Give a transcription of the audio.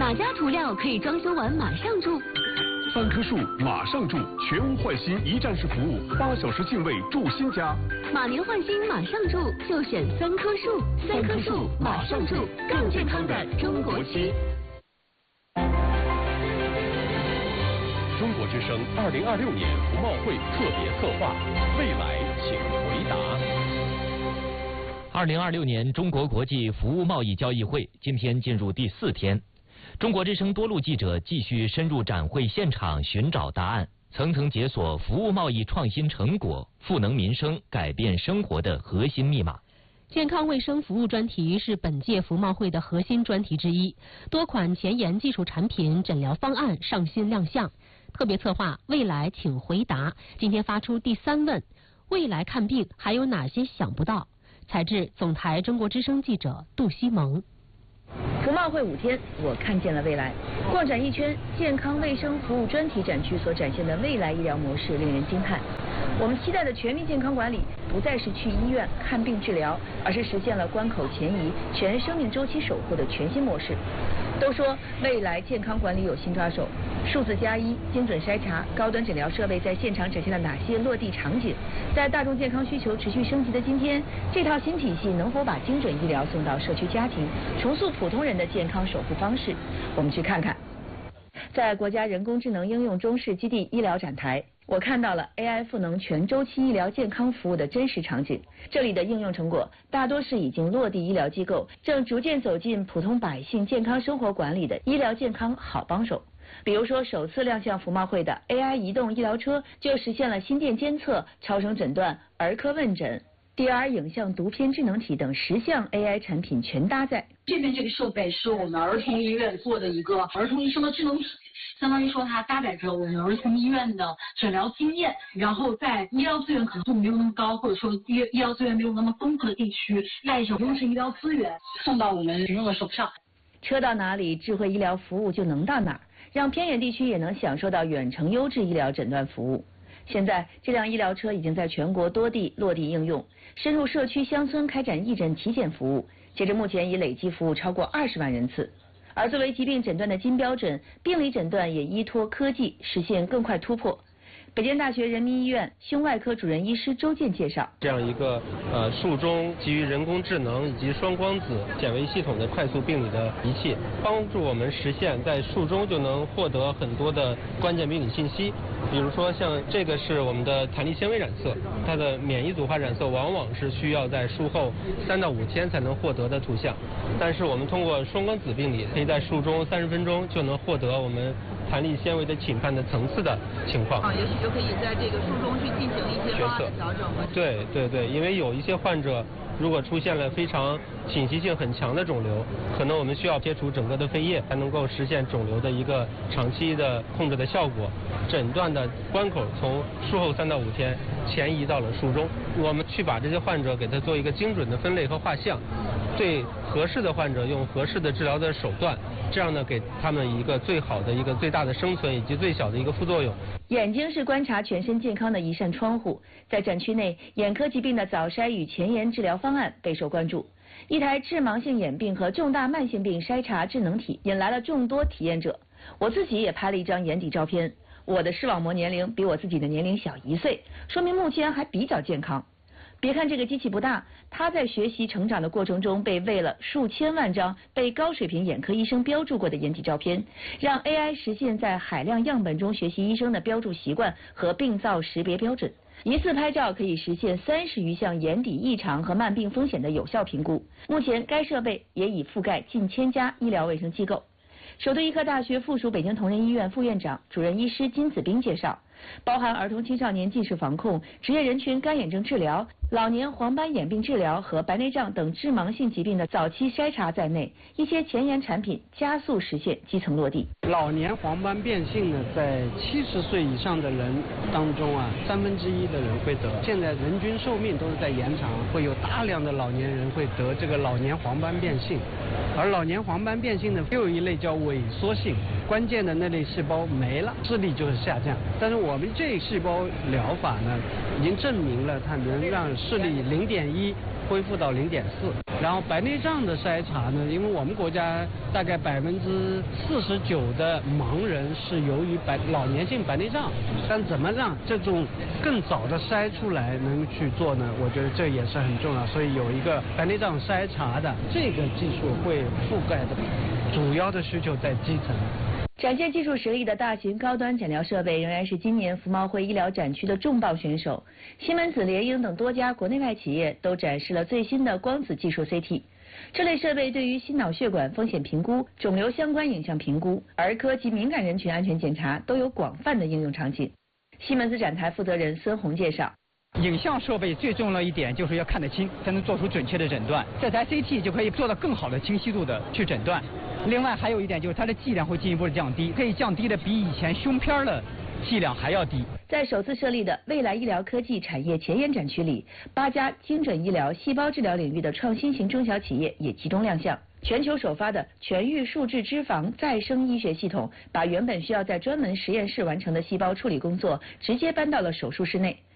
哪家涂料可以装修完马上住 ？3棵树马上住，全屋换新一站式服务，8小时净位住新家。 马年换新马上住，就选3棵树，3棵树马上住，更健康的中国区。 中国之声2026年服贸会特别策划，未来请回答。 2026年中国国际服务贸易交易会今天进入第4天，中国之声多路记者继续深入展会现场寻找答案，层层解锁服务贸易创新成果、赋能民生、改变生活的核心密码。 健康卫生服务专题是本届服贸会的核心专题之一，多款前沿技术产品、诊疗方案上新亮相。特别策划未来请回答今天发出第3问：未来看病还有哪些想不到？采自总台中国之声记者杜西蒙。 服贸会5天，我看见了未来。逛展一圈，健康卫生服务专题展区所展现的未来医疗模式令人惊叹。我们期待的全民健康管理，不再是去医院看病治疗，而是实现了关口前移、全生命周期守护的全新模式。都说未来健康管理有新抓手，数字+1、精准筛查、高端诊疗设备在现场展现了哪些落地场景？在大众健康需求持续升级的今天，这套新体系能否把精准医疗送到社区家庭，重塑普通人的健康守护方式？我们去看看。在国家人工智能应用中试基地医疗展台，我看到了 AI 赋能全周期医疗健康服务的真实场景。这里的应用成果大多是已经落地医疗机构，正逐渐走进普通百姓健康生活管理的医疗健康好帮手。比如说，首次亮相服贸会的 AI 移动医疗车，就实现了心电监测、超声诊断、儿科问诊、DR 影像读片智能体等10项 AI 产品全搭载。 这边这个设备是我们儿童医院做的一个儿童医生的智能体，相当于说它搭载着我们儿童医院的诊疗经验，然后在医疗资源可能度没有那么高，或者说医疗资源没有那么丰富的地区，带一种优质医疗资源送到我们民众的手上。 车到哪里，智慧医疗服务就能到哪儿，让偏远地区也能享受到远程优质医疗诊断服务。现在，这辆医疗车已经在全国多地落地应用，深入社区乡村开展义诊体检服务，截至目前已累计服务超过20万人次。而作为疾病诊断的金标准，病理诊断也依托科技实现更快突破。北京大学人民医院胸外科主任医师周健介绍， 这样一个术中基于人工智能以及双光子显微系统的快速病理的仪器，帮助我们实现在术中就能获得很多的关键病理信息。比如说像这个是我们的弹力纤维染色，它的免疫组化染色往往是需要在术后3到5天才能获得的图像，但是我们通过双光子病理，可以在术中30分钟就能获得我们弹力纤维的侵犯的层次的情况。 也许就可以在这个术中去进行一些方案的调整。 对，因为有一些患者如果出现了非常侵袭性很强的肿瘤，可能我们需要切除整个的肺叶才能够实现肿瘤的一个长期的控制的效果。诊断的关口从术后3到5天前移到了术中，我们去把这些患者给他做一个精准的分类和画像，对合适的患者用合适的治疗的手段，这样呢给他们一个最好的一个最大的生存以及最小的一个副作用。 眼睛是观察全身健康的一扇窗户，在展区内，眼科疾病的早筛与前沿治疗方案备受关注。一台致盲性眼病和重大慢性病筛查智能体引来了众多体验者。我自己也拍了一张眼底照片，我的视网膜年龄比我自己的年龄小1岁，说明目前还比较健康。别看这个机器不大，它在学习成长的过程中被喂了数千万张被高水平眼科医生标注过的眼底照片，让 AI 实现在海量样本中学习医生的标注习惯和病灶识别标准。一次拍照可以实现30余项眼底异常和慢病风险的有效评估。目前该设备也已覆盖近1000家医疗卫生机构。首都医科大学附属北京同仁医院副院长、主任医师金子斌介绍，包含儿童青少年近视防控、职业人群干眼症治疗、老年黄斑眼病治疗和白内障等致盲性疾病的早期筛查在内，一些前沿产品加速实现基层落地。 老年黄斑变性呢，在70岁以上的人当中，1/3的人会得。现在人均寿命都是在延长，会有大量的老年人会得这个老年黄斑变性。而老年黄斑变性呢，又有一类叫萎缩性，关键的那类细胞没了，视力就是下降。但是我们这细胞疗法呢，已经证明了它能让视力0.1恢复到0.4。 然后白内障的筛查呢，因为我们国家大概49%的盲人是由于老年性白内障，但怎么让这种更早的筛出来能去做呢？我觉得这也是很重要，所以有一个白内障筛查的这个技术会覆盖的主要的需求在基层。 展现技术实力的大型高端诊疗设备仍然是今年服贸会医疗展区的重磅选手。西门子、联营等多家国内外企业都展示了最新的光子技术 CT。这类设备对于心脑血管风险评估、肿瘤相关影像评估、儿科及敏感人群安全检查都有广泛的应用场景。西门子展台负责人孙红介绍。 影像设备最重要的一点就是要看得清，才能做出准确的诊断。这台 CT 就可以做到更好的清晰度的去诊断。另外还有一点就是它的剂量会进一步的降低，可以降低的比以前胸片的剂量还要低。在首次设立的未来医疗科技产业前沿展区里，8家精准医疗、细胞治疗领域的创新型中小企业也集中亮相。全球首发的全域数字脂肪再生医学系统，把原本需要在专门实验室完成的细胞处理工作直接搬到了手术室内。